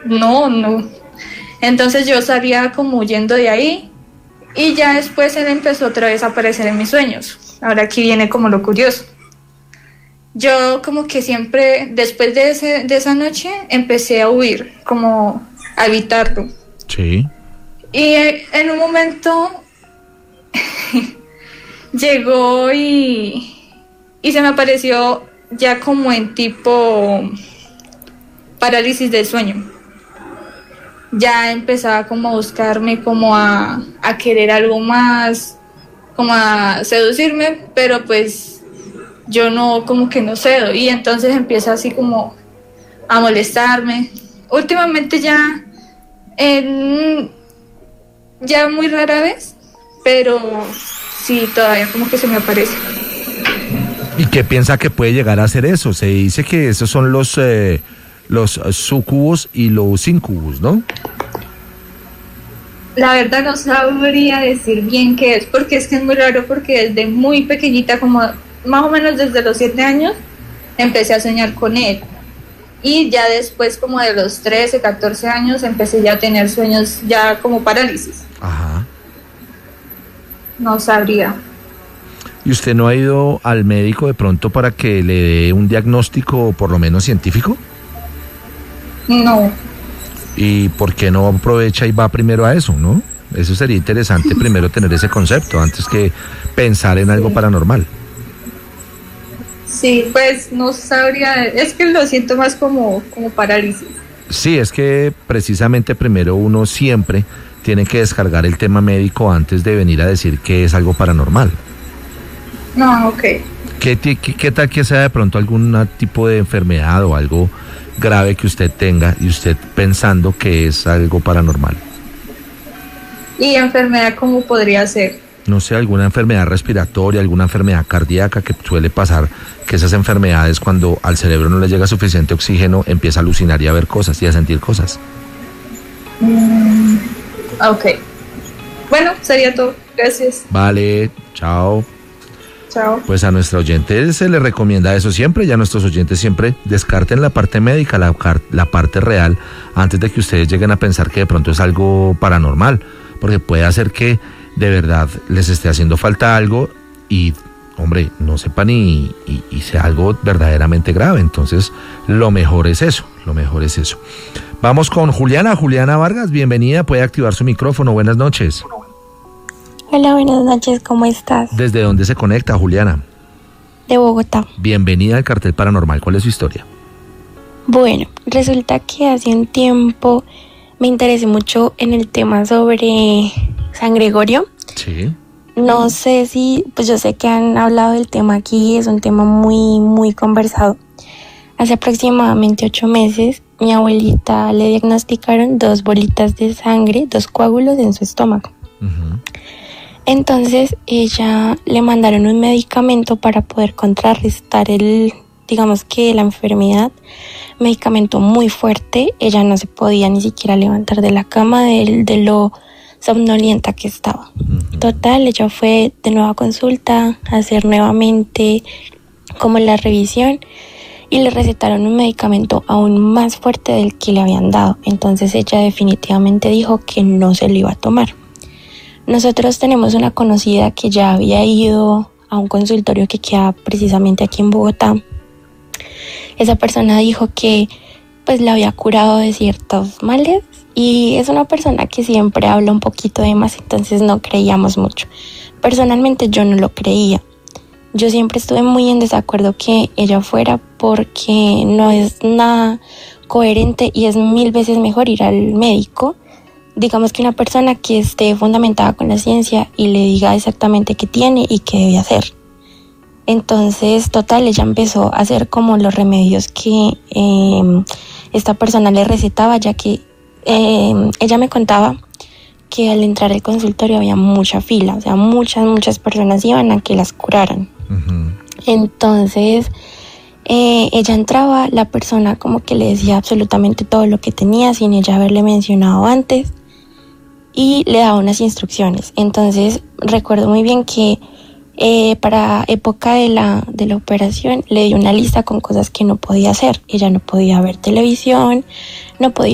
no, no. Entonces yo salía como huyendo de ahí y ya después él empezó otra vez a aparecer en mis sueños. Ahora aquí viene como lo curioso. Yo como que siempre, después de esa noche, empecé a huir, como a evitarlo. Sí. Y en un momento llegó y se me apareció ya como en tipo parálisis del sueño. Ya empezaba como a buscarme, como a querer algo más, como a seducirme, pero pues yo no, como que no cedo, y entonces empieza así como a molestarme. Últimamente ya muy rara vez, pero sí, todavía como que se me aparece. ¿Y qué piensa que puede llegar a hacer eso? Se dice que esos son los sucubos y los incubos, ¿no? La verdad no sabría decir bien qué es, porque es que es muy raro, porque desde muy pequeñita, como más o menos desde los 7 años, empecé a soñar con él. Y ya después, como de los 13, 14 años, empecé ya a tener sueños ya como parálisis. Ajá. No sabría. ¿Y usted no ha ido al médico de pronto para que le dé un diagnóstico por lo menos científico? No. ¿Y por qué no aprovecha y va primero a eso, no? Eso sería interesante primero tener ese concepto antes que pensar en algo paranormal. Sí, pues no sabría, es que lo siento más como parálisis. Sí, es que precisamente primero uno siempre tiene que descargar el tema médico antes de venir a decir que es algo paranormal. No, ok. ¿Qué tal que sea de pronto algún tipo de enfermedad o algo grave que usted tenga y usted pensando que es algo paranormal? ¿Y enfermedad cómo podría ser? No sé, alguna enfermedad respiratoria, alguna enfermedad cardíaca, que suele pasar que esas enfermedades, cuando al cerebro no le llega suficiente oxígeno, empieza a alucinar y a ver cosas y a sentir cosas. Ok. Bueno, sería todo. Gracias. Vale, chao. Chao. Pues a nuestra oyente se le recomienda eso siempre, y a nuestros oyentes siempre descarten la parte médica, la parte real, antes de que ustedes lleguen a pensar que de pronto es algo paranormal, porque puede hacer que de verdad les esté haciendo falta algo y, hombre, no sepan y sea algo verdaderamente grave. Entonces, lo mejor es eso. Vamos con Juliana Vargas, bienvenida, puede activar su micrófono, buenas noches. Hola, buenas noches, ¿cómo estás? ¿Desde dónde se conecta, Juliana? De Bogotá. Bienvenida al Cartel Paranormal, ¿cuál es su historia? Bueno, resulta que hace un tiempo me interesé mucho en el tema sobre San Gregorio. Sí. No sé si, pues yo sé que han hablado del tema aquí, es un tema muy, muy conversado. Hace aproximadamente 8 meses, mi abuelita le diagnosticaron 2 bolitas de sangre, 2 coágulos en su estómago. Uh-huh. Entonces, ella le mandaron un medicamento para poder contrarrestar digamos que la enfermedad. Medicamento muy fuerte, ella no se podía ni siquiera levantar de la cama de lo somnolienta que estaba. Total, ella fue de nueva consulta a hacer nuevamente como la revisión y le recetaron un medicamento aún más fuerte del que le habían dado. Entonces ella definitivamente dijo que no se lo iba a tomar. Nosotros tenemos una conocida que ya había ido a un consultorio que queda precisamente aquí en Bogotá. Esa persona dijo que pues la había curado de ciertos males y es una persona que siempre habla un poquito de más, entonces no creíamos mucho. Personalmente yo no lo creía. Yo siempre estuve muy en desacuerdo que ella fuera porque no es nada coherente y es 1000 veces mejor ir al médico. Digamos que una persona que esté fundamentada con la ciencia y le diga exactamente qué tiene y qué debe hacer. Entonces, total, ella empezó a hacer como los remedios que esta persona le recetaba, ya que ella me contaba que al entrar al consultorio había mucha fila, o sea, muchas personas iban a que las curaran. Uh-huh. Entonces, ella entraba, la persona como que le decía absolutamente todo lo que tenía sin ella haberle mencionado antes y le daba unas instrucciones. Entonces, recuerdo muy bien que para época de la operación le dio una lista con cosas que no podía hacer. Ella no podía ver televisión, no podía